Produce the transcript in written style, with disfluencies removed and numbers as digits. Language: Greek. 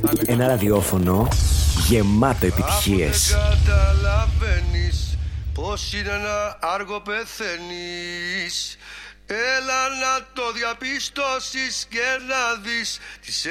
Ένα ραδιόφωνο γεμάτο επιτυχίες. Αφού δεν καταλαβαίνεις πως είναι ένα άργο πεθαίνεις, έλα να το διαπιστώσεις και να δεις τις